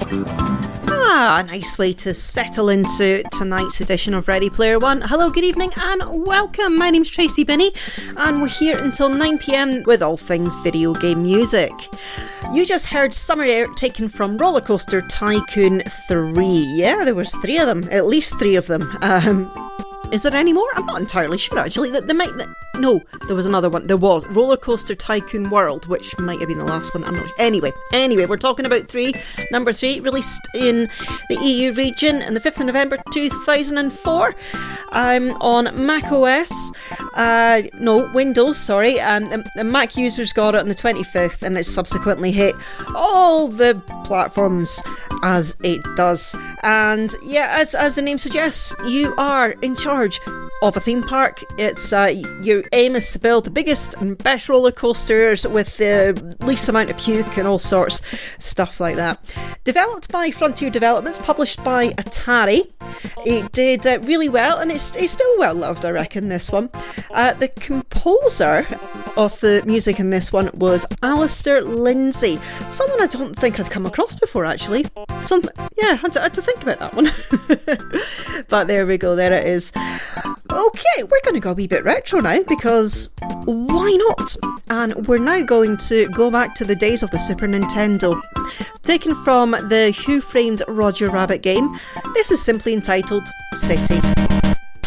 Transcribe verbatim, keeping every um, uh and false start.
Ah, a nice way to settle into tonight's edition of Ready Player One. Hello, good evening and welcome. My name's Tracy Binney and we're here until nine p m with all things video game music. You just heard Summer Air taken from Roller Coaster Tycoon three. Yeah, there was three of them, at least three of them. Um, is there any more? I'm not entirely sure actually. There might... No, there was another one. There was Roller Coaster Tycoon World, which might have been the last one. I'm not sure. Anyway, anyway, we're talking about three. Number three, released in the E U region on the fifth of November two thousand four um, on macOS. Uh, no, Windows, sorry. Um, the, the Mac users got it on the twenty-fifth and it subsequently hit all the platforms as it does. And yeah, as, as the name suggests, you are in charge of a theme park. It's uh, your aim is to build the biggest and best roller coasters with the least amount of puke and all sorts stuff like that. Developed by Frontier Developments, published by Atari. It did uh, really well, and it's, it's still well loved, I reckon, this one. Uh, the composer of the music in this one was Alistair Lindsay, someone I don't think I'd come across before actually. Some, yeah, I had to, I had to think about that one. But there we go, there it is. Okay, we're going to go a wee bit retro now because why not? And we're now going to go back to the days of the Super Nintendo. Taken from the Who Framed Roger Rabbit game, this is simply entitled City.